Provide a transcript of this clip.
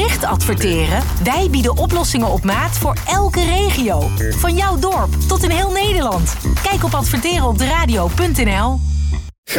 licht adverteren? Wij bieden oplossingen op maat voor elke regio. Van jouw dorp tot in heel Nederland. Kijk op adverterenopderadio.nl.